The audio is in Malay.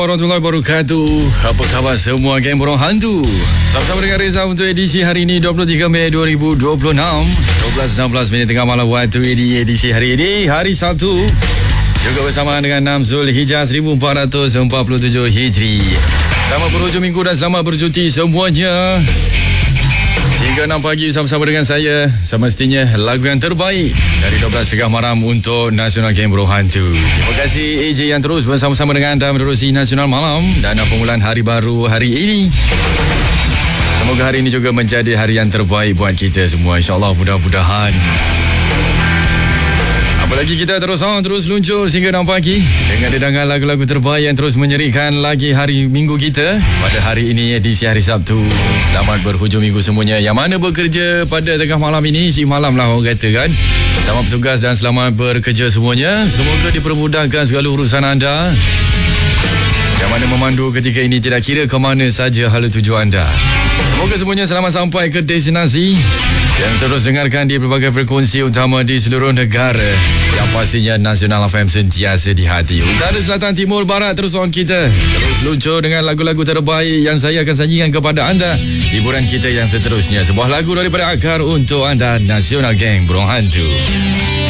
Warahmatullahi wabarakatuh. Apa khabar semua geng borong hantu? Sama-sama dengan Reza untuk edisi hari ini 23 Mei 2026 12.16 minit tengah malam waktu di edisi hari ini, hari Sabtu, juga bersama dengan 6 Zulhijjah 1447 Hijri. Selamat berhujung minggu dan selamat bercuti semuanya. Hingga 6 pagi bersama-sama dengan saya. Semestinya lagu yang terbaik dari 12.30 malam untuk Nasional Game Bro Hantu. Terima kasih AJ yang terus bersama-sama dengan anda menerusi Nasional Malam dan permulaan hari baru hari ini. Semoga hari ini juga menjadi hari yang terbaik buat kita semua, InsyaAllah, mudah-mudahan. Apalagi kita terus luncur sehingga 6 pagi dengan dedangan lagu-lagu terbaik yang terus menyerikan lagi hari minggu kita pada hari ini, edisi hari Sabtu. Selamat berhujung minggu semuanya. Yang mana bekerja pada tengah malam ini, si malam lah orang kata kan. Selamat bertugas dan selamat bekerja semuanya. Semoga dipermudahkan segala urusan anda. Yang mana memandu ketika ini tidak kira ke mana saja hala tuju anda. Semoga semuanya selamat sampai ke destinasi yang terus dengarkan di berbagai frekuensi utama di seluruh negara. Yang pastinya Nasional FM sentiasa di hati. Utara, selatan, timur, barat, terus on kita. Terus luncur dengan lagu-lagu terbaik yang saya akan sajikan kepada anda. Hiburan kita yang seterusnya, sebuah lagu daripada Akar untuk anda, Nasional Gang Bro Hantu.